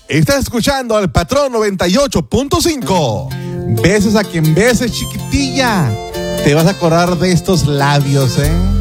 Estás escuchando al Patrón 98.5. Beses a quien beses, chiquitilla. Te vas a acordar de estos labios,